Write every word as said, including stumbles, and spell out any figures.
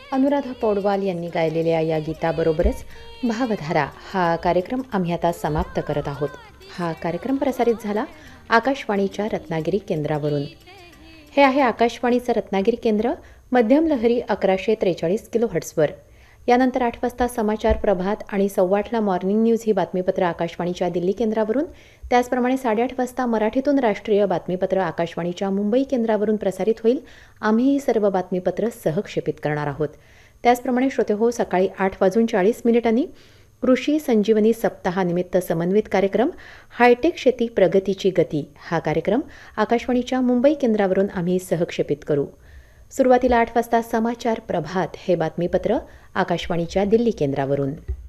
अनुराधा पौडवाल यांनी गायलेल्या या गीताबरोबरच भावधारा हा कार्यक्रम आम्ही आता समाप्त करत आहोत. हा कार्यक्रम प्रसारित झाला आकाशवाणीच्या रत्नागिरी केंद्रावरून. हे आहे आकाशवाणीचं रत्नागिरी केंद्र, मध्यम लहरी अकराशे त्रेचाळीस किलो हर्ट्सवर. यानंतर आठ वाजता समाचार प्रभात आणि सव्वा आठला मॉर्निंग न्यूज ही बातमीपत्र आकाशवाणीच्या दिल्ली केंद्रावरून. त्याचप्रमाणे साडेआठ वाजता मराठीतून राष्ट्रीय बातमीपत्र आकाशवाणीच्या मुंबई केंद्रावरून प्रसारित होईल. आम्ही ही सर्व बातमीपत्र सहक्षेपित करणार आहोत. त्याचप्रमाणे श्रोतेहो, सकाळी आठ वाजून चाळीस मिनिटांनी कृषी संजीवनी सप्ताहानिमित्त समन्वित कार्यक्रम हायटेक शेती प्रगतीची गती हा कार्यक्रम आकाशवाणीच्या मुंबई केंद्रावरून आम्ही सहक्षेपित करू. सुरुवातीला आठ वाजता समाचार प्रभात हे बातमीपत्र आकाशवाणीच्या दिल्ली केंद्रावरून.